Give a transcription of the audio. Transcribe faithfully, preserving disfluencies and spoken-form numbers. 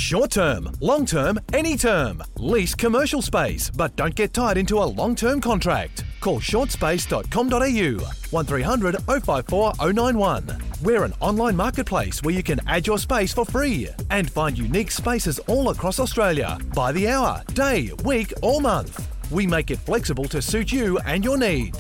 Short term, long term, any term. Lease commercial space, but don't get tied into a long-term contract. Call short space dot com dot a u, one three hundred oh five four oh nine one. We're an online marketplace where you can add your space for free and find unique spaces all across Australia by the hour, day, week or month. We make it flexible to suit you and your needs.